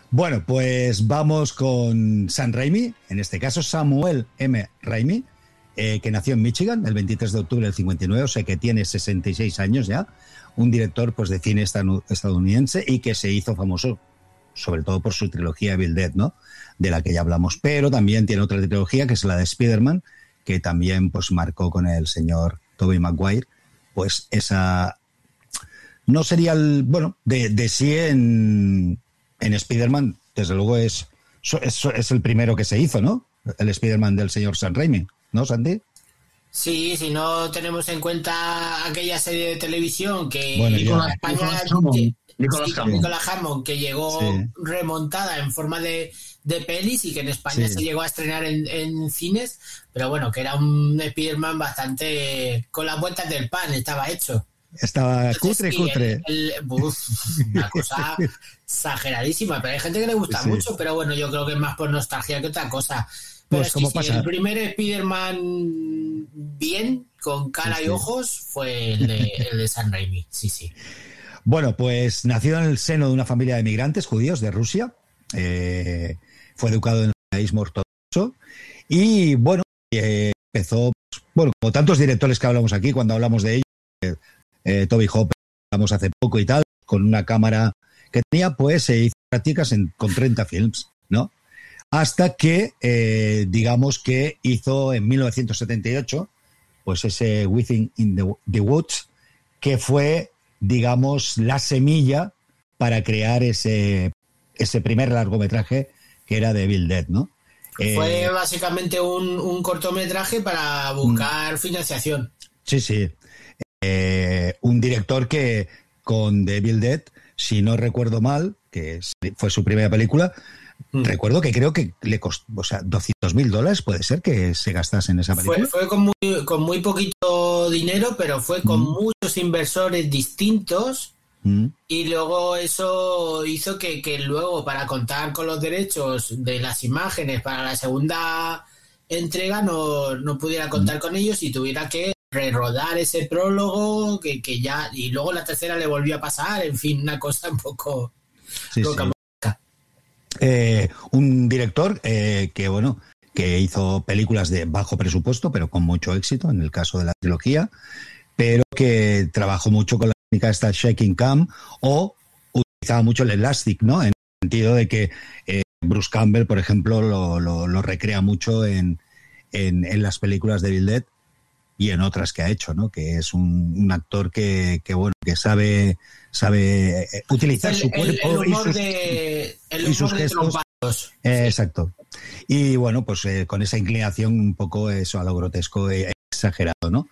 Bueno, pues vamos con Sam Raimi, en este caso Samuel M. Raimi, que nació en Michigan el 23 de octubre del 59, o sea que tiene 66 años ya, un director pues de cine estadounidense y que se hizo famoso sobre todo por su trilogía Evil Dead, ¿no? De la que ya hablamos, pero también tiene otra trilogía que es la de Spider-Man, que también pues marcó con el señor Tobey Maguire, pues esa no sería el, bueno, de sí en Spider-Man, desde luego es el primero que se hizo, ¿no? El Spider-Man del señor Sam Raimi, ¿no, Santi? Sí, si no tenemos en cuenta aquella serie de televisión que bueno, llegó a España, Nicolas Hammond, que llegó remontada en forma de pelis y que en España se llegó a estrenar en cines, pero bueno, que era un Spider-Man bastante con las vueltas del pan, estaba hecho. Estaba cutre. Una cosa exageradísima, pero hay gente que le gusta mucho, pero bueno, yo creo que es más por nostalgia que otra cosa. Pero pues como pasa. El primer Spider-Man bien, con cara y ojos, fue el de Sam Raimi, sí. Bueno, pues nació en el seno de una familia de migrantes judíos de Rusia, fue educado en el judaísmo ortodoxo y bueno, empezó, bueno, como tantos directores que hablamos aquí, cuando hablamos de ellos, Toby Hopper, hablamos hace poco y tal, con una cámara que tenía, pues se hizo prácticas con 30 films, ¿no? Hasta que, digamos que hizo en 1978, pues ese Within in the Woods, que fue, digamos, la semilla para crear ese primer largometraje que era de Evil Dead, ¿no? Fue básicamente un cortometraje para buscar financiación. Sí. Un director que con The Evil Dead, si no recuerdo mal, que fue su primera película, recuerdo que creo que le costó, o sea, $200,000 puede ser que se gastase en esa película. Fue con muy poquito dinero, pero fue con muchos inversores distintos y luego eso hizo que luego para contar con los derechos de las imágenes para la segunda entrega no pudiera contar con ellos y tuviera que rerodar ese prólogo que ya, y luego la tercera le volvió a pasar, en fin, una cosa un poco loca. Un director que hizo películas de bajo presupuesto pero con mucho éxito en el caso de la trilogía, pero que trabajó mucho con la técnica esta shaking cam o utilizaba mucho el elastic, ¿no? En el sentido de que Bruce Campbell, por ejemplo, lo recrea mucho en las películas de Evil Dead y en otras que ha hecho, ¿no? Que es un actor que sabe utilizar su cuerpo y sus gestos. Exacto. Y bueno, pues con esa inclinación un poco eso a lo grotesco exagerado, ¿no?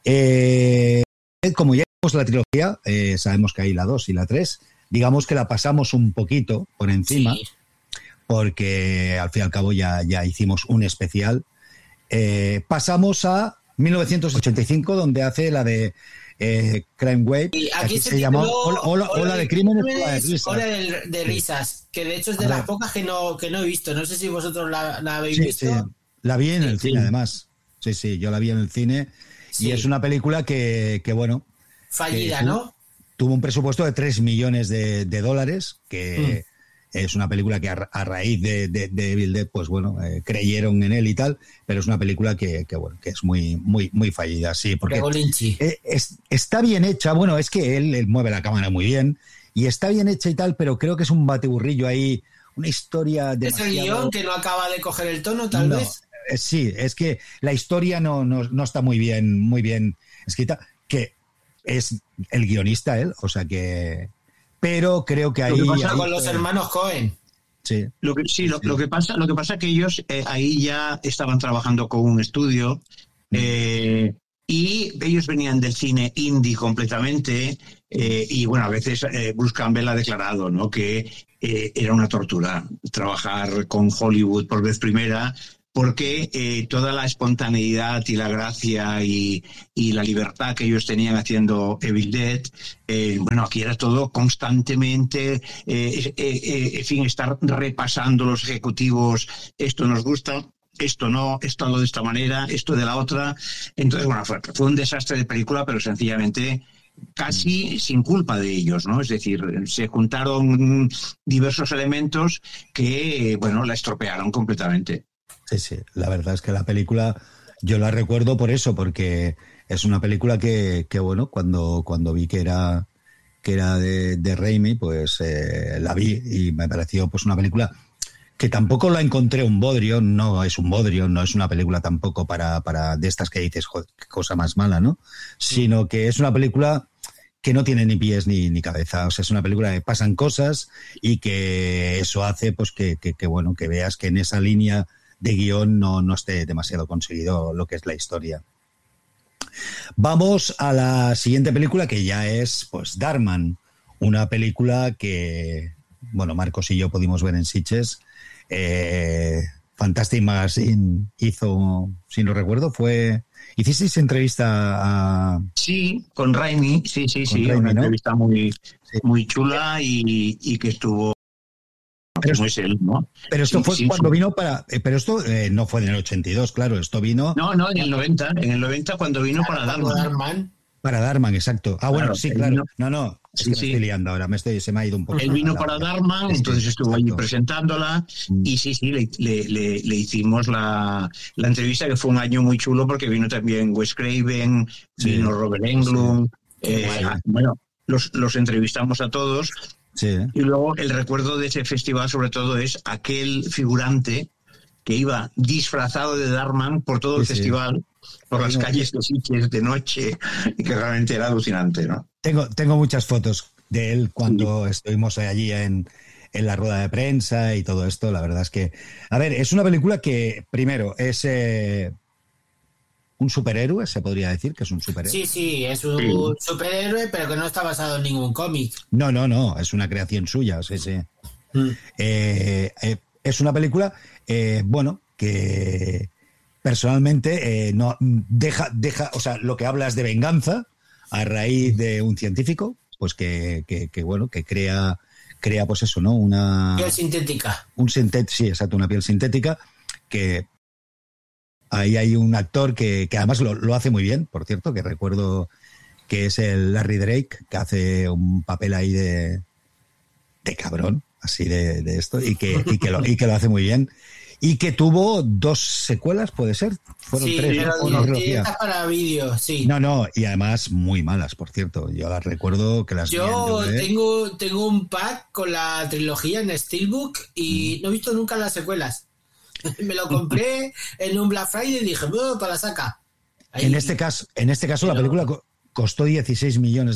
Como ya vimos la trilogía, sabemos que hay la 2 y la 3, digamos que la pasamos un poquito por encima, porque al fin y al cabo ya hicimos un especial. Pasamos a 1985, donde hace la de Crime Wave, y aquí se llamó Ola de Crímenes, Hora de Risas, que de hecho es de las pocas que no he visto. No sé si vosotros la habéis visto. Sí, la vi en el cine, además. Sí, yo la vi en el cine y es una película que bueno... Fallida, ¿no? Tuvo un presupuesto de $3 millones de dólares, que... Es una película que a raíz de Evil Dead, pues bueno, creyeron en él y tal, pero es una película que es muy fallida, sí, porque está bien hecha. Bueno, es que él mueve la cámara muy bien y está bien hecha y tal, pero creo que es un batiburrillo ahí, una historia demasiado... ¿Es el guión que no acaba de coger el tono, tal vez? Sí, es que la historia no está muy bien escrita, que es el guionista él, o sea que... Pero creo que ahí... Lo que pasa con los hermanos Cohen. Sí. Lo que pasa es que ellos ahí ya estaban trabajando con un estudio y ellos venían del cine indie completamente y bueno, a veces Bruce Campbell ha declarado, ¿no?, que era una tortura trabajar con Hollywood por vez primera, porque toda la espontaneidad y la gracia y la libertad que ellos tenían haciendo Evil Dead, bueno, aquí era todo constantemente, en fin, estar repasando los ejecutivos, esto nos gusta, esto no, esto lo de esta manera, esto de la otra. Entonces, bueno, fue un desastre de película, pero sencillamente casi sin culpa de ellos, ¿no? Es decir, se juntaron diversos elementos que, bueno, la estropearon completamente. Sí, la verdad es que la película yo la recuerdo por eso, porque es una película que bueno, cuando vi que era de Raimi, pues la vi y me pareció pues una película que tampoco la encontré un bodrio, no es un bodrio, no es una película tampoco para de estas que dices, joder, qué cosa más mala, ¿no? Sino que es una película que no tiene ni pies ni cabeza, o sea, es una película que pasan cosas y que eso hace pues que bueno, que veas que en esa línea de guión no esté demasiado conseguido lo que es la historia. Vamos a la siguiente película, que ya es pues Darman, una película que, bueno, Marcos y yo pudimos ver en Sitges. Fantastic Magazine hizo, si no recuerdo, hicisteis entrevista a... Sí, con Raimi, sí, Raimi, una entrevista muy chula y que estuvo... Pero, como es él, ¿no? Pero esto fue cuando vino para... Pero esto no fue en el 82, claro, esto vino... No, en el 90 cuando vino para Darman. Para Darman, exacto. Ah, bueno, sí, claro. Vino, es que me estoy liando ahora, se me ha ido un poco. Él vino para Darman, entonces estuvo allí presentándola y le hicimos la entrevista, que fue un año muy chulo porque vino también Wes Craven, vino Robert Englund, bueno, los entrevistamos a todos. Sí. Y luego el recuerdo de ese festival sobre todo es aquel figurante que iba disfrazado de Darman por todo el festival, por las calles de Sitges de noche, y que realmente era alucinante, ¿no? Tengo muchas fotos de él cuando estuvimos allí en la rueda de prensa y todo esto. La verdad es que, a ver, es una película que, primero, es un superhéroe, se podría decir que es un superhéroe. Sí, es un superhéroe, pero que no está basado en ningún cómic. No, es una creación suya, sí. Es una película, bueno, que personalmente no deja, o sea, lo que habla es de venganza a raíz de un científico, pues que bueno, que crea pues eso, ¿no? Una piel sintética. Sí, exacto, una piel sintética, que ahí hay un actor que además lo hace muy bien, por cierto, que recuerdo que es el Larry Drake, que hace un papel ahí de cabrón, así de esto, y que lo hace muy bien. Y que tuvo 2 secuelas, puede ser. Fueron 3, pero directas para vídeo, sí. No, y además muy malas, por cierto. Yo las recuerdo que las tengo un pack con la trilogía en Steelbook y no he visto nunca las secuelas. Me lo compré en un Black Friday y dije, para la saca. Ahí. En este caso la película costó $16 millones,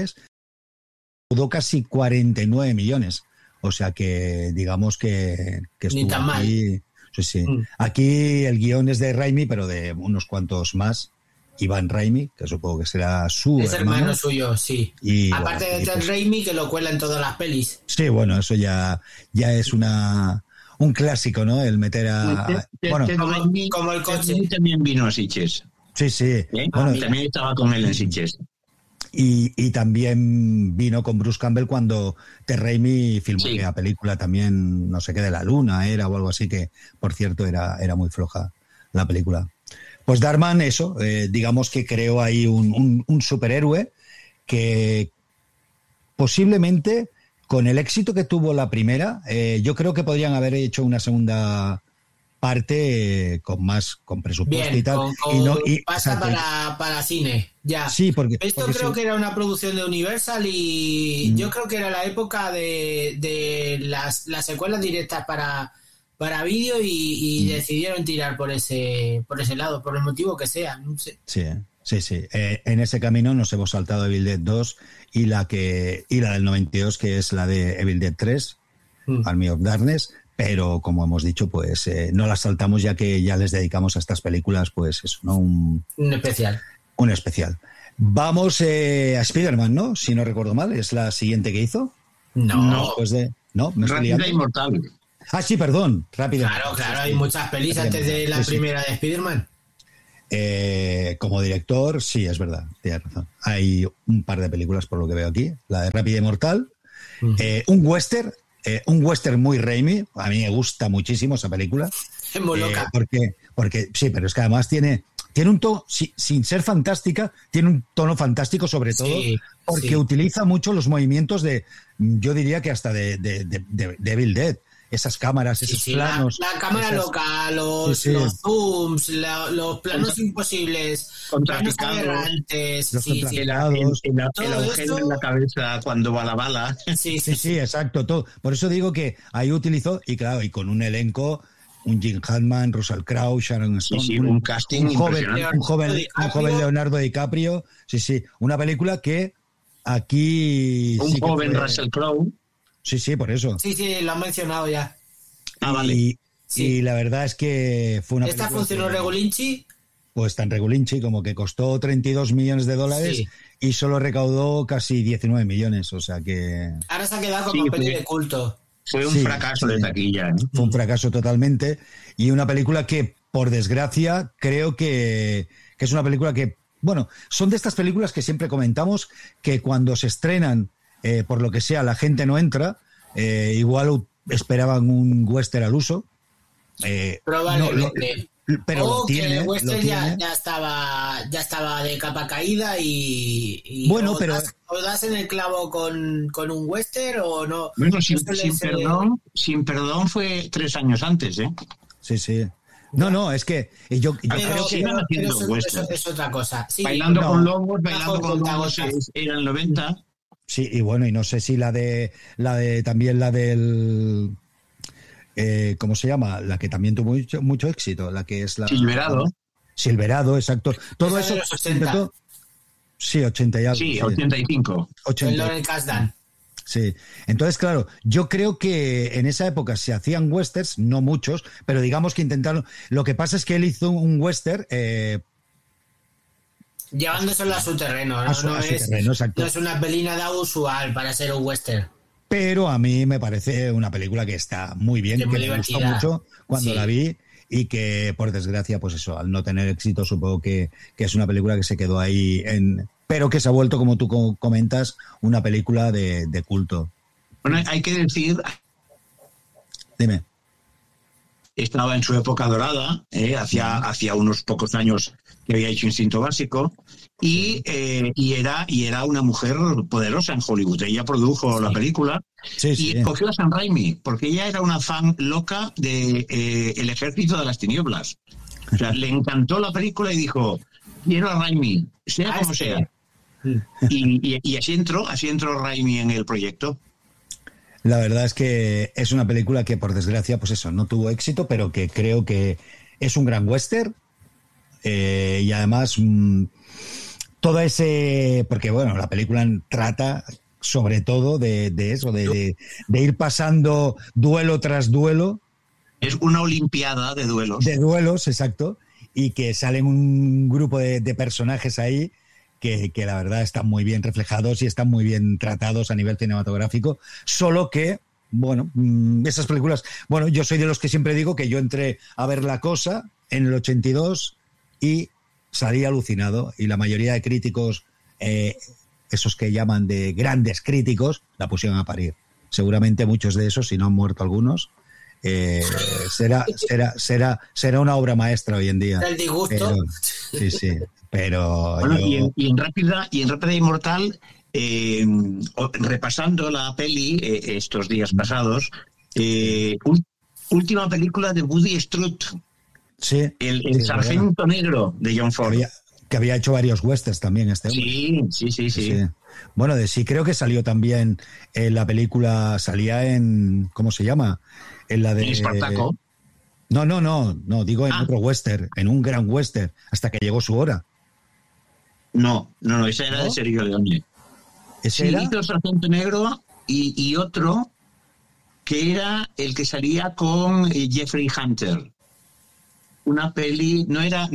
pudo casi 49 millones. O sea que digamos que estuvo ni tan mal. Sí. Aquí el guión es de Raimi, pero de unos cuantos más. Iván Raimi, que supongo que será su hermano suyo, sí. Y, aparte bueno, de Ted Raimi, que lo cuela en todas las pelis. Sí, bueno, eso ya es un clásico, ¿no? El meter a... Bueno, como el coche. También vino a Sitges. Sí. Bueno, también estaba con él en Sitges. Y también vino con Bruce Campbell cuando Ted Raimi filmó la película también, no sé qué, de la luna era o algo así, que por cierto era muy floja la película. Pues Darman, eso, digamos que creó ahí un superhéroe que posiblemente con el éxito que tuvo la primera, yo creo que podrían haber hecho una segunda parte con presupuesto. Bien, y tal. Pasa para cine, ya. Sí, porque creo que era una producción de Universal y yo creo que era la época de las secuelas directas para vídeo y decidieron tirar por ese lado, por el motivo que sea, no sé. Sí. En ese camino nos hemos saltado Evil Dead 2 y la del 92, que es la de Evil Dead 3, Army of Darkness. Pero, como hemos dicho, pues no las saltamos, ya que ya les dedicamos a estas películas, pues eso, ¿no? Un especial. Un especial. Vamos a Spider-Man, ¿no? Si no recuerdo mal, ¿es la siguiente que hizo? No. Me estoy liando. Rápida y Mortal. Ah, sí, perdón, Rápida. Claro, hay muchas pelis antes de la primera de Spider-Man. Como director, sí, es verdad, tienes razón. Hay un par de películas, por lo que veo aquí. La de Rápida y Mortal. Un western muy Raimi. A mí me gusta muchísimo esa película. Es muy loca. Porque sí, pero es que además tiene tiene un tono, sin ser fantástica, tiene un tono fantástico sobre todo, porque utiliza mucho los movimientos yo diría que hasta de Evil Dead. Esas cámaras, esos planos. La cámara loca, los zooms, los planos imposibles, planos aberrantes, los el agujero en la cabeza cuando va la bala. Sí, exacto. Todo. Por eso digo que ahí utilizó, y claro, y con un elenco, un Jim Hackman, Russell Crowe, Sharon Stone, un casting un joven Leonardo DiCaprio. Sí, una película que aquí... Un joven Russell Crowe. Sí, por eso. Sí, lo han mencionado ya. Vale. Y la verdad es que fue una ¿Esta funcionó Regulinchi? Pues tan Regulinchi, como que costó $32 millones y solo recaudó casi 19 millones, o sea que... Ahora se ha quedado como peli de culto. Fue un fracaso de taquilla, ¿eh? Fue un fracaso totalmente, y una película que, por desgracia, creo que es una película que... Bueno, son de estas películas que siempre comentamos que cuando se estrenan, por lo que sea, la gente no entra, igual esperaban un western al uso. Probablemente. Pero lo tiene, que el western ya estaba de capa caída y bueno, o das en el clavo con un western o no. Bueno, sin perdón fue 3 años antes, ¿eh? Sí. No, es que yo creo que eso es otra cosa. Sí, bailando con lobos era el 90. Sí, y bueno, y no sé si la del ¿cómo se llama? La que también tuvo mucho éxito, la que es la Silverado, exacto. Todo eso empezó. Sí, 80 y algo. Sí, 85. El Lawrence Kasdan. Sí, entonces claro, yo creo que en esa época se hacían westerns, no muchos, pero digamos que intentaron. Lo que pasa es que él hizo un western llevándoselo a su terreno, no es una peli nada usual para ser un western. Pero a mí me parece una película que está muy bien, que me gustó mucho cuando la vi, y que por desgracia, pues eso, al no tener éxito, supongo que es una película que se quedó ahí pero que se ha vuelto, como tú comentas, una película de culto. Bueno, hay que decir... Dime. Estaba en su época dorada, hacía unos pocos años que había hecho Instinto Básico, y era una mujer poderosa en Hollywood. Ella produjo la película y escogió a Sam Raimi, porque ella era una fan loca de El Ejército de las Tinieblas. O sea, le encantó la película y dijo, quiero a Raimi, sea como sea. Y así entró Raimi en el proyecto. La verdad es que es una película que, por desgracia, pues eso, no tuvo éxito, pero que creo que es un gran western. Y además, porque bueno, la película trata sobre todo de eso, de ir pasando duelo tras duelo. Es una olimpiada de duelos. De duelos, exacto. Y que salen un grupo de personajes ahí que la verdad están muy bien reflejados y están muy bien tratados a nivel cinematográfico, solo que, bueno, esas películas... Bueno, yo soy de los que siempre digo que yo entré a ver La Cosa en el 82 y salí alucinado, y la mayoría de críticos, esos que llaman de grandes críticos, la pusieron a parir. Seguramente muchos de esos, si no han muerto algunos, será una obra maestra hoy en día. El disgusto. Sí. Pero bueno, y en Rápida y Mortal, repasando la peli estos días pasados, última película de Woody Strutt, el Sargento Negro de John Ford, que había hecho varios westerns también este hombre. Sí. Bueno, creo que salió también en la película, salía en, ¿cómo se llama? En la de Espartaco. No, digo en otro western, en un gran western, Hasta que llegó su hora. No, esa era de Sergio Leone. ¿Ese era? Hizo Sargento Negro y otro que era el que salía con Jeffrey Hunter. Una peli, no era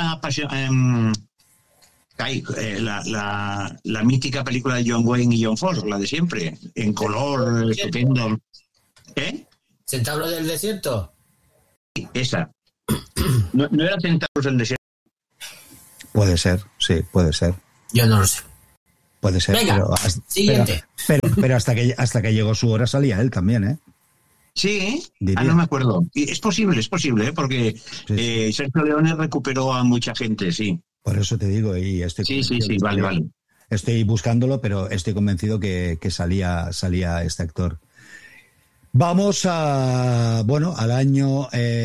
la mítica película de John Wayne y John Ford, la de siempre, en color estupendo. ¿Centauros del Desierto? Esa. No era Centauros del Desierto. Puede ser, sí, puede ser. Yo no lo sé. Puede ser. Venga, siguiente. Pero hasta que llegó su hora salía él también, ¿eh? Sí, Diría. no me acuerdo. Y es posible, porque Sí. Sergio Leone recuperó a mucha gente, sí. Por eso te digo, y estoy convencido Sí, que vale, salía. vale. Estoy buscándolo, pero estoy convencido que salía este actor. Vamos al año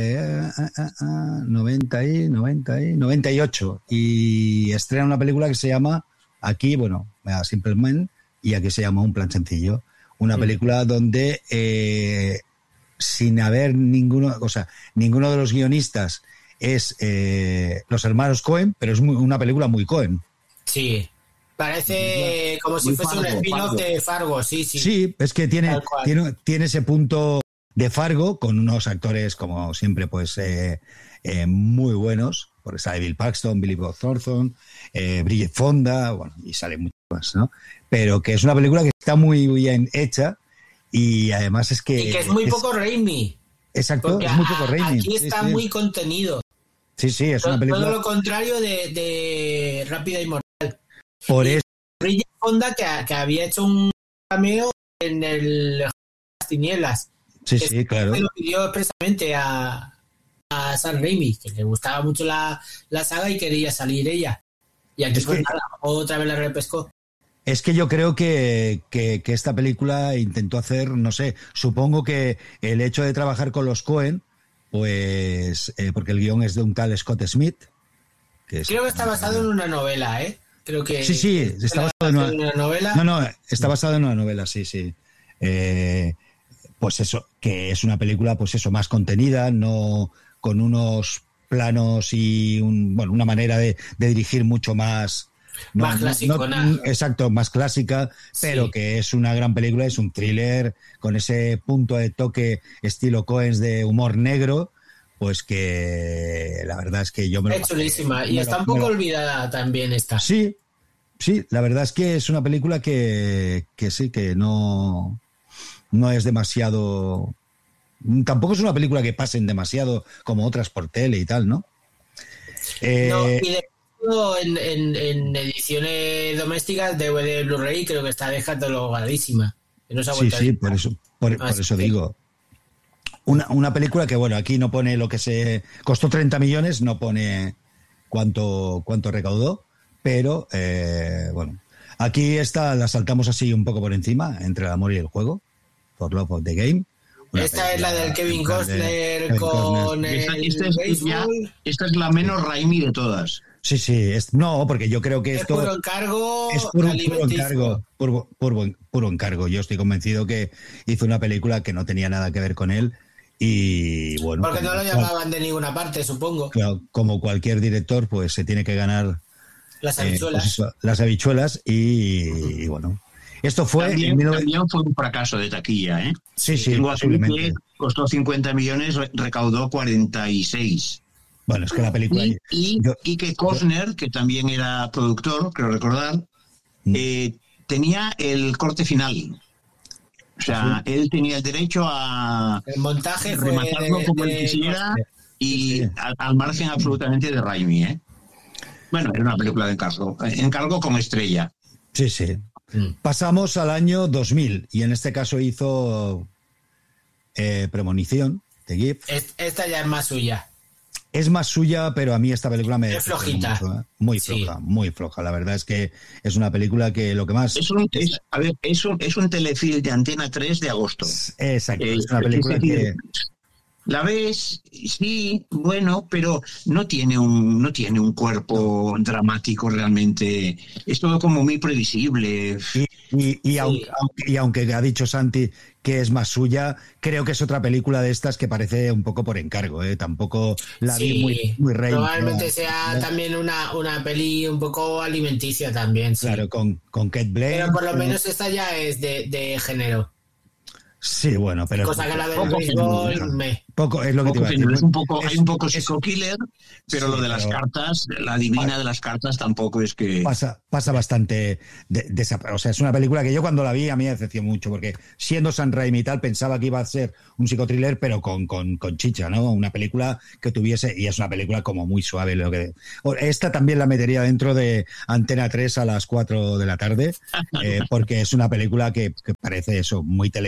98 y estrena una película que se llama aquí, Simple Man, y aquí se llama Un plan sencillo. Una película donde sin haber ninguno de los guionistas es los hermanos Coen, pero es una película muy Coen. Sí. Parece como si fuese un spin-off de Fargo, sí. Sí, es que tiene ese punto de Fargo con unos actores, como siempre, pues muy buenos. Porque sale Bill Paxton, Billy Bob Thornton, Bridget Fonda, y sale mucho más, ¿no? Pero que es una película que está muy bien hecha y además es que... Y que es muy poco Raimi. Exacto, es muy poco Raimi. Aquí está muy contenido. Sí, es una película... Todo lo contrario de Rápida y Mortal. Por eso. Bridget Fonda, que había hecho un cameo en Las Tinieblas. Sí, claro. Lo pidió expresamente a Sam Raimi, que le gustaba mucho la saga y quería salir ella. Y aquí otra vez la repescó. Es que yo creo que esta película intentó hacer, no sé, supongo que el hecho de trabajar con los Coen, pues, porque el guión es de un tal Scott Smith. Creo que está basado en una novela, ¿eh? Creo que sí, está basado en una novela. No, está basado en una novela, sí. Pues eso, que es una película, pues eso, más contenida, no con unos planos y una manera de dirigir mucho más... más clasicona. Exacto, más clásica, pero que es una gran película, es un thriller con ese punto de toque estilo Coens de humor negro, pues que la verdad es que yo me lo... Es chulísima, y está un poco olvidada también esta. Sí, la verdad es que es una película que sí, que no es demasiado... Tampoco es una película que pasen demasiado como otras por tele y tal, ¿no? No, y de en ediciones domésticas, DVD, Blu-ray, creo que está descatalogadísima. No se ha vuelto por eso digo. Una película que, aquí no pone lo que se... Costó 30 millones, no pone cuánto recaudó, pero, aquí la saltamos así un poco por encima, entre el amor y el juego, For Love of the Game. Esta es la del Kevin Costner con el béisbol. Esta es la menos Raimi de todas. Sí, porque yo creo que esto es puro encargo. Es puro encargo. Yo estoy convencido que hizo una película que no tenía nada que ver con él y bueno. Porque no lo llamaban de ninguna parte, supongo. Claro, como cualquier director, pues se tiene que ganar las habichuelas. Las habichuelas y bueno. Esto fue... También fue un fracaso de taquilla, ¿eh? Sí, posiblemente. Costó 50 millones, recaudó 46. Bueno, es que la película... Y que Costner, que también era productor, creo recordar, tenía el corte final. O sea, él tenía el derecho a... El montaje rematarlo como él quisiera y al margen absolutamente de Raimi, ¿eh? Bueno, era una película de encargo con estrella. Sí. Pasamos al año 2000 y en este caso hizo Premonición de Gift. Esta ya es más suya. Es más suya, pero a mí esta película me... Es flojita. Mucho, ¿eh? Muy floja. La verdad es que es una película que lo que más... Es un telefilm de Antena 3 de agosto. Exacto, es una película que... La ves, sí, bueno, pero no tiene un cuerpo dramático realmente. Es todo como muy previsible. Y aunque ha dicho Santi que es más suya, creo que es otra película de estas que parece un poco por encargo, ¿eh? Tampoco la vi muy rey. Probablemente sea también una peli un poco alimenticia también. Sí. Claro, con Kate Blanchett. Pero por lo menos esta ya es de género. Sí, bueno, pero... Cosa que la del béisbol poco es lo que te iba a decir. Hay un poco psico-killer, pero lo de las cartas, la divina de las cartas tampoco es que... Pasa bastante... o sea, es una película que yo cuando la vi a mí me decepcionó mucho, porque siendo Sam Raimi y tal, pensaba que iba a ser un psicotriller, pero con chicha, ¿no? Una película que tuviese... Y es una película como muy suave. Esta también la metería dentro de Antena 3 a las 4 de la tarde, porque es una película que parece eso, muy televisiva,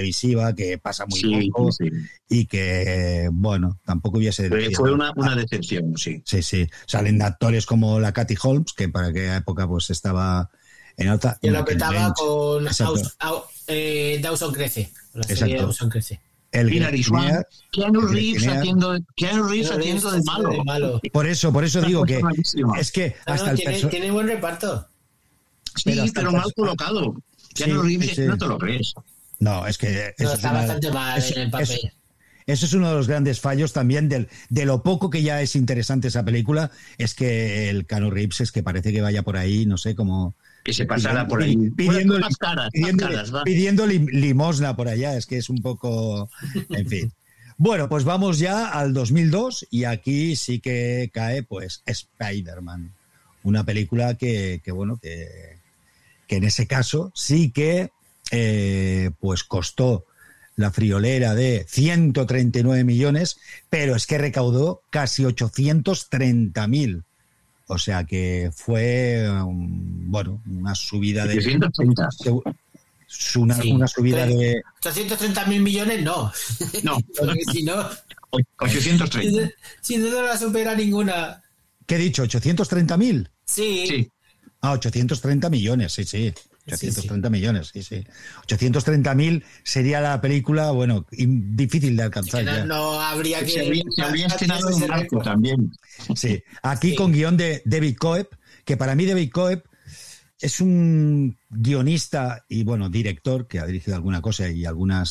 película que pasa muy poco y que, bueno, tampoco hubiese... Fue una decepción, sí. Sí. Salen actores como la Katy Holmes, que para aquella época pues estaba en alta... Y lo petaba con Dawson Crece. La serie de Dawson Crece. Keanu Reeves haciendo de malo. Por eso digo que es que hasta tiene buen reparto. Sí, pero mal colocado. Keanu Reeves no te lo crees. No, es que está bastante mal en el papel. Eso es uno de los grandes fallos también de lo poco que ya es interesante esa película, es que el Keanu Reeves es que parece que vaya por ahí, no sé, como... Que se pasara por ahí. Pidiendo limosna por allá, es que es un poco... En fin. Bueno, pues vamos ya al 2002 y aquí sí que cae pues Spider-Man. Una película que en ese caso sí que pues costó la friolera de 139 millones, pero es que recaudó casi 830.000. O sea que fue, una subida de... 830. Una subida de... 830.000 millones, no. Porque si no... 830. Si no la supera ninguna. ¿Qué he dicho? ¿830.000? Sí. 830 millones, sí. 830 millones, sí. 830.000 sería la película, difícil de alcanzar. No habría que... Se habría estrenado en marzo también. Sí, aquí con guión de David Coeb, que para mí David Coeb es un guionista y, director, que ha dirigido alguna cosa y algunas...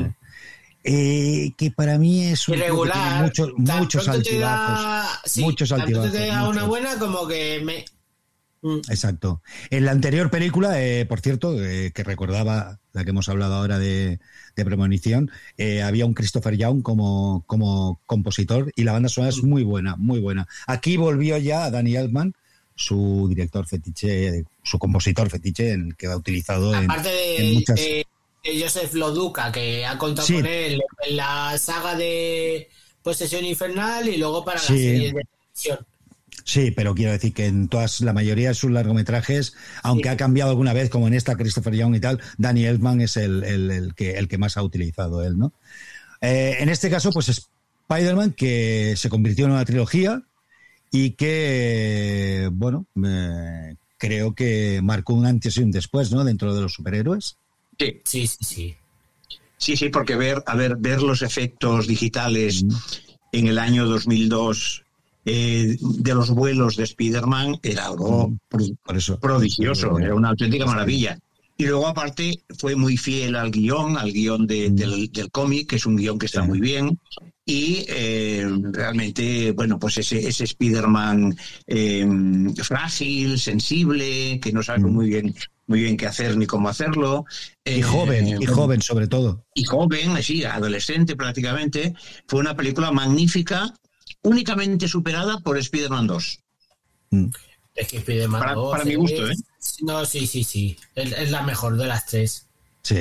que para mí es un irregular, muchos altibajos. Muchos altibajos. Tanto te da una buena como que me... Exacto. En la anterior película, por cierto, que recordaba la que hemos hablado ahora de Premonición, había un Christopher Young como compositor y la banda sonora es muy buena, muy buena. Aquí volvió ya a Danny Elfman, su director fetiche, su compositor fetiche, en el que ha utilizado en muchas... Joseph Loduca, que ha contado con él en la saga de Posesión Infernal y luego para la serie de televisión. Sí, pero quiero decir que en la mayoría de sus largometrajes, aunque ha cambiado alguna vez, como en esta Christopher Young y tal, Danny Elfman es el que más ha utilizado él, ¿no? En este caso, pues Spider-Man, que se convirtió en una trilogía y que, creo que marcó un antes y un después, ¿no? Dentro de los superhéroes. Sí. Sí, porque ver los efectos digitales en el año 2002 de los vuelos de Spider-Man era algo prodigioso, era una auténtica maravilla. Y luego, aparte, fue muy fiel al guión del cómic, que es un guión que está muy bien. Y realmente, pues ese Spider-Man frágil, sensible, que no sabe muy bien qué hacer ni cómo hacerlo. Y joven sobre todo. Y joven, sí, adolescente prácticamente. Fue una película magnífica, únicamente superada por Spider-Man 2. Es que Spider-Man 2... Para mi gusto, ¿eh? No, sí. Es la mejor de las tres. Sí.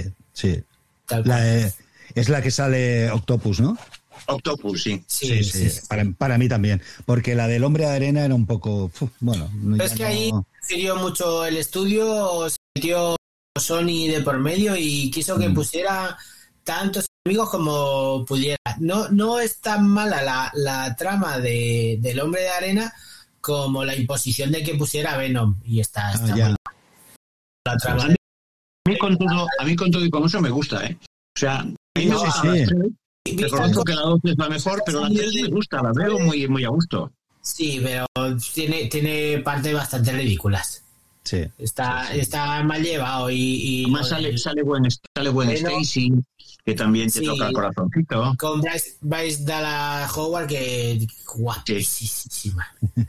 Es la que sale Octopus, ¿no? Octopus, sí. Sí. Para mí también. Porque la del Hombre de Arena era un poco... Es que ahí sirvió mucho el estudio, se metió Sony de por medio y quiso que pusiera tantos amigos como pudiera. No es tan mala la trama del Hombre de Arena como la imposición de que pusiera Venom. Y está ya. La trama. A mí con todo y con eso me gusta, ¿eh? O sea, reconozco que la 2 es la mejor, pero la 3 me gusta, la veo muy, muy a gusto. Sí, pero tiene partes bastante ridículas. Sí. Está mal llevado y además sale buen Stacy, que también te toca el corazoncito. Con Bryce Dallas Howard, que guapísima.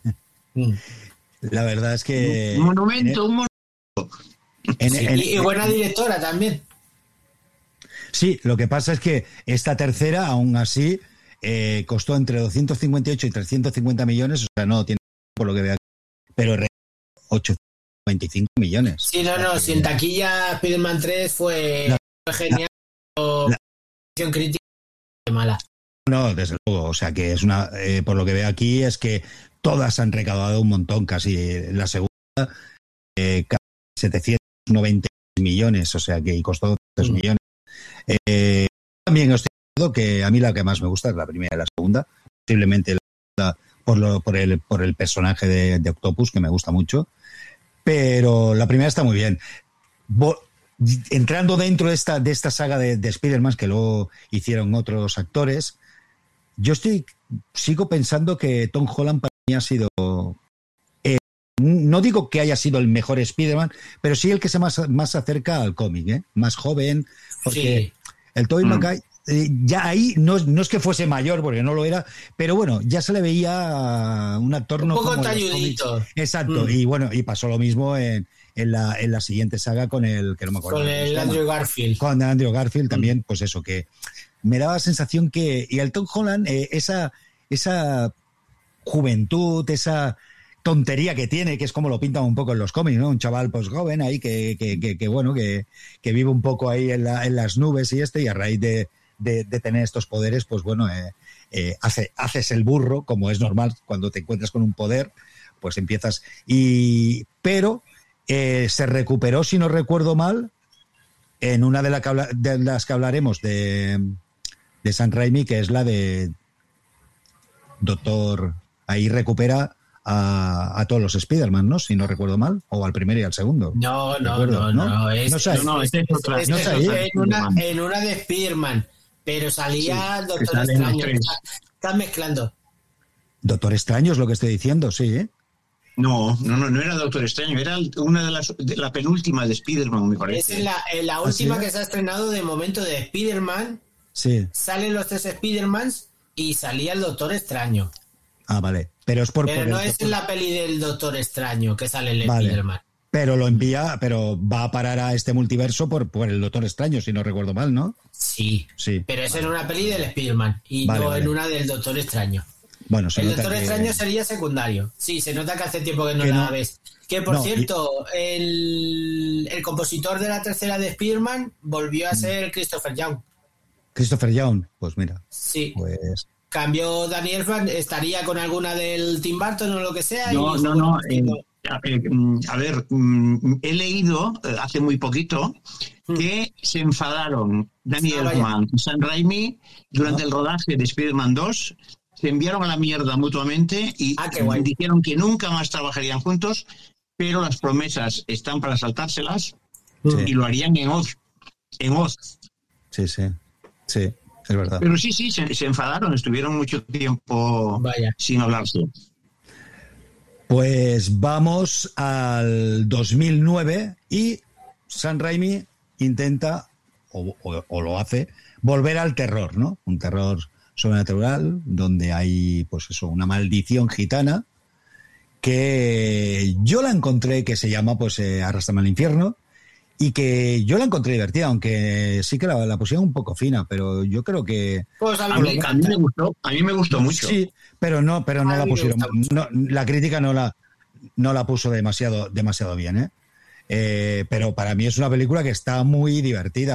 La verdad es que... Un monumento. Y buena directora también. Sí, lo que pasa es que esta tercera, aún así, costó entre 258 y 350 millones, o sea, no tiene por lo que veo aquí, pero 825 millones. Sí, si en taquilla Spider-Man 3 fue genial, la edición crítica mala. No, desde luego, o sea que es una, por lo que veo aquí, es que todas han recaudado un montón, casi la segunda, casi 790 millones, o sea que costó 3 millones. también estoy de acuerdo que a mí la que más me gusta es la primera y la segunda, posiblemente por el personaje de Octopus, que me gusta mucho, pero la primera está muy bien. Entrando dentro de esta saga de Spider-Man, que luego hicieron otros actores, yo sigo pensando que Tom Holland para mí ha sido, no digo que haya sido el mejor Spider-Man, pero sí el que se más acerca al cómic, más joven, porque el Tobey Maguire ya ahí no es que fuese mayor, porque no lo era, pero bueno, ya se le veía un actor un no poco como talludito. Exacto, y bueno, y pasó lo mismo en la siguiente saga con el que no me acuerdo. Con el Andrew Garfield. Con Andrew Garfield también, pues eso, que me daba la sensación que, y el Tom Holland, esa juventud, esa tontería que tiene, que es como lo pintan un poco en los cómics, ¿no? Un chaval pues joven ahí que bueno, que vive un poco ahí en las nubes y a raíz de tener estos poderes, pues bueno, haces el burro, como es normal cuando te encuentras con un poder, pues empiezas pero se recuperó, si no recuerdo mal, en una de las que hablaremos de Sam Raimi, que es la de Doctor, ahí recupera a todos los Spider-Man, ¿no? Si no recuerdo mal, o al primero y al segundo. No. En una de Spider-Man, pero salía Doctor Extraño. Estás mezclando. Doctor Extraño es lo que estoy diciendo, sí, ¿eh? No era Doctor Extraño, era una de la penúltima de Spider-Man, me parece. Es la última que se ha estrenado de momento de Spider-Man. Sí. Salen los 3 Spider-Mans y salía el Doctor Extraño. Ah, vale. Pero no es en la peli del Doctor Extraño que sale el Spider-Man. Pero pero va a parar a este multiverso por el Doctor Extraño, si no recuerdo mal, ¿no? Sí. Pero es en una peli del Spider-Man y en una del Doctor Extraño. Bueno, el Doctor Extraño sería secundario. Sí, se nota que hace tiempo que no la ves. Que por cierto, el compositor de la tercera de Spider-Man volvió a ser Christopher Young. Christopher Young, pues mira. Sí. Pues cambió Danny Elfman, estaría con alguna del Tim Burton o lo que sea. No. A ver, he leído hace muy poquito que se enfadaron Danny Elfman y Sam Raimi durante el rodaje de Spider-Man 2. Se enviaron a la mierda mutuamente y dijeron que nunca más trabajarían juntos, pero las promesas están para saltárselas y lo harían en Oz. Sí, es verdad. Pero sí, se enfadaron, estuvieron mucho tiempo sin hablarse. Pues vamos al 2009 y Sam Raimi intenta, o lo hace, volver al terror, ¿no? Un terror sobrenatural, donde hay, pues eso, una maldición gitana, que yo la encontré, que se llama, pues, Arrástrame al infierno, y que yo la encontré divertida, aunque sí que la pusieron un poco fina, pero yo creo que... Pues a mí me gustó mucho. Sí, pero no la pusieron... No, la crítica no la puso demasiado bien, ¿eh? Pero para mí es una película que está muy divertida,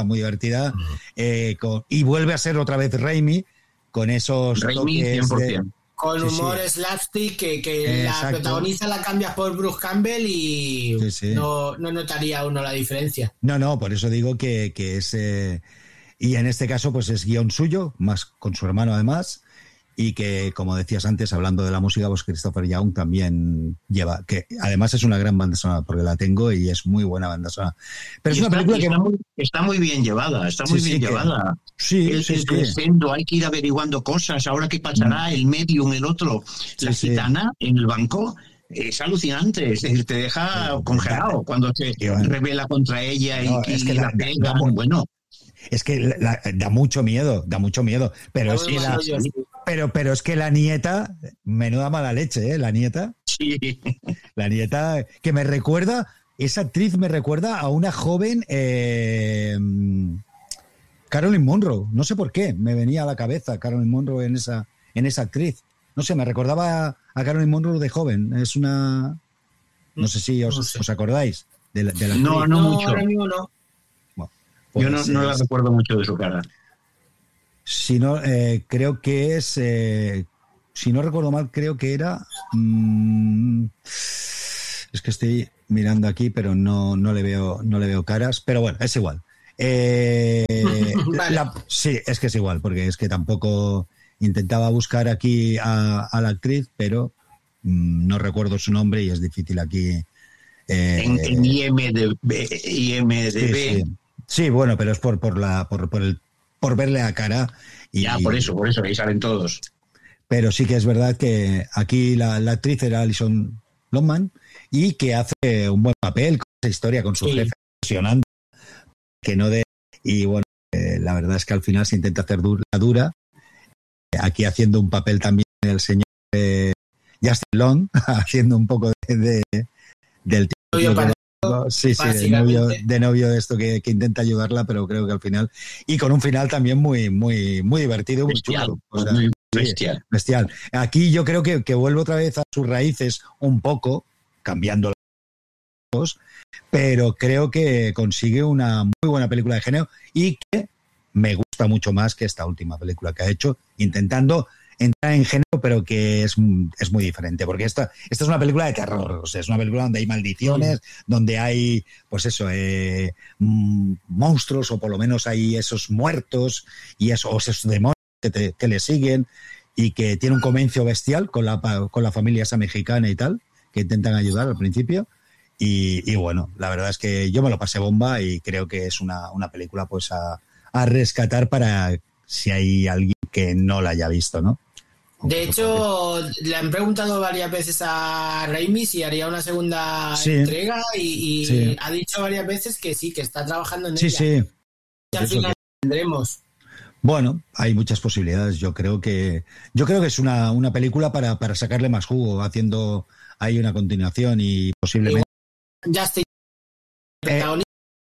y vuelve a ser otra vez Raimi, con esos Raimi, toques 100%. Con humor slapstick que la protagonista la cambias por Bruce Campbell y no notaría uno la diferencia. No, por eso digo que es... y en este caso pues es guión suyo, más con su hermano además, y que, como decías antes, hablando de la música, pues Christopher Young también lleva, que además es una gran banda sonora, porque la tengo y es muy buena banda sonora. Pero es una película que... Está muy bien llevada, llevada. El crescendo, hay que ir averiguando cosas, ahora qué pasará, el medium, el otro, la gitana en el banco... Es alucinante, es decir, te deja congelado cuando te revela contra ella y que la pega, bueno... Es que da mucho miedo, pero es que la nieta, menuda mala leche, la nieta. Sí. La nieta que me recuerda, esa actriz me recuerda a una joven Caroline Munro, no sé por qué, me venía a la cabeza Caroline Munro en esa actriz. No sé, me recordaba a Caroline Munro de joven, es una... No sé si os acordáis de la actriz. No mucho. Ahora mismo no. Yo no la recuerdo mucho de su cara. Si no, creo que es... si no recuerdo mal, creo que era... es que estoy mirando aquí, pero no le veo caras. Pero bueno, es igual. Vale. Sí, es que es igual, porque es que tampoco intentaba buscar aquí a la actriz, pero no recuerdo su nombre y es difícil aquí. En IMDb. Sí, bueno, pero es por verle a cara. Ya, por eso, ahí salen todos. Pero sí que es verdad que aquí la actriz era Alison Longman y que hace un buen papel con esa historia, con su jefe impresionante, que no de... Y bueno, la verdad es que al final se intenta hacer dura. Aquí haciendo un papel también el señor Justin Long, haciendo un poco del tipo de novio de esto que intenta ayudarla, pero creo que al final, y con un final también muy divertido, bestial, muy chulo. O sea, muy bestial. Aquí yo creo que vuelve otra vez a sus raíces un poco, cambiando las cosas, pero creo que consigue una muy buena película de género y que me gusta mucho más que esta última película que ha hecho, intentando entrar en género, pero que es muy diferente, porque esta es una película de terror, o sea, es una película donde hay maldiciones, donde hay, pues eso, monstruos, o por lo menos hay esos muertos y esos demonios que le siguen, y que tiene un comienzo bestial con la familia esa mexicana y tal, que intentan ayudar al principio, y bueno, la verdad es que yo me lo pasé bomba y creo que es una película pues a rescatar para si hay alguien que no la haya visto, ¿no? De hecho, le han preguntado varias veces a Raimi si haría una segunda entrega y ha dicho varias veces que sí, que está trabajando en ella. Sí. Y al final tendremos. Bueno, hay muchas posibilidades. Yo creo que es una película para sacarle más jugo, haciendo ahí una continuación y posiblemente... Ya estoy protagonista.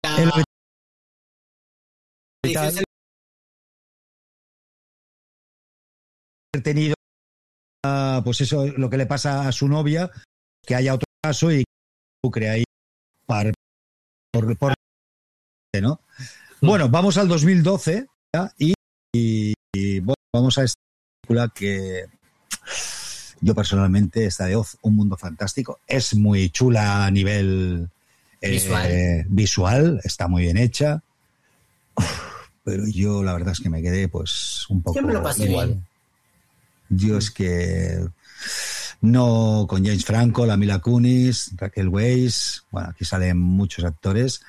Tenido pues eso, lo que le pasa a su novia, que haya otro caso y que crea ahí por ¿no? Bueno, vamos al 2012 ¿ya? Y bueno, vamos a esta película que yo personalmente, esta de Oz, Un Mundo Fantástico, es muy chula a nivel visual, está muy bien hecha, pero yo la verdad es que me quedé pues un poco igual. Bien. Yo es que no, con James Franco, la Mila Kunis, Raquel Weisz, bueno, aquí salen muchos actores.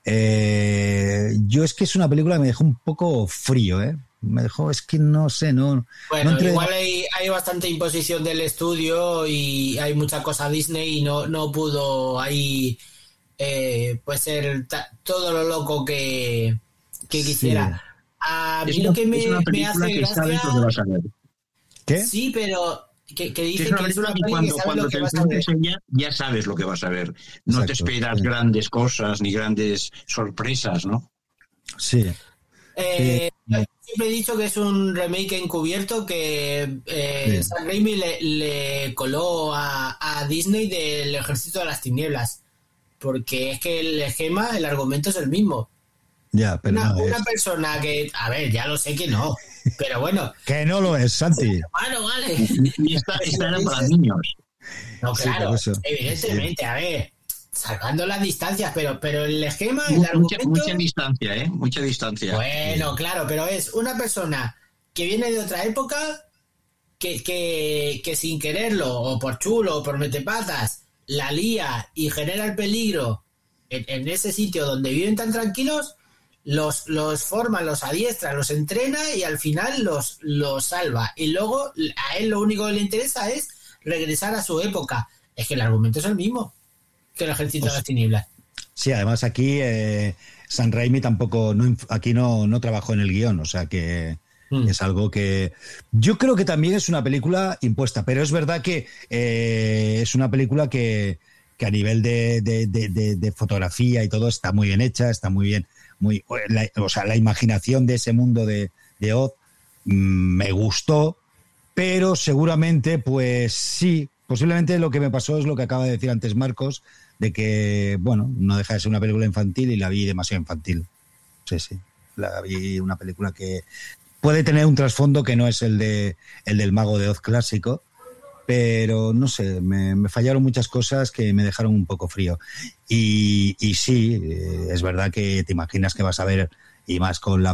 Yo es que es una película que me dejó un poco frío, me dejó, es que no sé, no... Bueno, no igual hay bastante imposición del estudio y hay mucha cosa Disney y no pudo ahí pues ser todo lo loco que quisiera. A mí lo que me hace gracia... ¿Qué? Sí, pero que dice que es una película que cuando te enfrentes en ella ya sabes lo que vas a ver. No te esperas grandes cosas ni grandes sorpresas, ¿no? Sí. Siempre he dicho que es un remake encubierto que Sam Raimi le coló a Disney del Ejército de las Tinieblas, porque es que el esquema, el argumento es el mismo. Ya, pero una persona que, a ver, ya lo sé que no, pero bueno. Que no lo es, Santi. Bueno, vale. Y esta era para niños. No, claro, evidentemente, a ver, sacando las distancias, pero el esquema, el argumento... Mucha distancia, mucha distancia. Bueno, claro, pero es una persona que viene de otra época que sin quererlo, o por chulo, o por metepatas, la lía y genera el peligro en ese sitio donde viven tan tranquilos. Los forma, los adiestra, los entrena y al final los salva. Y luego a él lo único que le interesa es regresar a su época. Es que el argumento es el mismo que el Ejército de las Tinieblas. Sí, además aquí Sam Raimi tampoco aquí no trabajó en el guión, o sea que es algo que yo creo que también es una película impuesta, pero es verdad que es una película que a nivel de fotografía y todo está muy bien hecha, está muy bien. La imaginación de ese mundo de Oz me gustó, pero seguramente, pues sí, posiblemente lo que me pasó es lo que acaba de decir antes Marcos, de que, bueno, no deja de ser una película infantil y la vi demasiado infantil. Sí, la vi una película que puede tener un trasfondo que no es el del Mago de Oz clásico, pero no sé, me fallaron muchas cosas que me dejaron un poco frío. Y sí, es verdad que te imaginas que vas a ver, y más con la